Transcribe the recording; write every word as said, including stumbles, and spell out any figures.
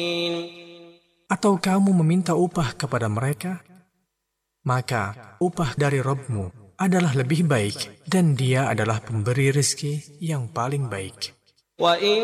Atau kamu meminta upah kepada mereka? Maka upah dari Rabb-Mu adalah lebih baik, dan Dia adalah pemberi rezeki yang paling baik.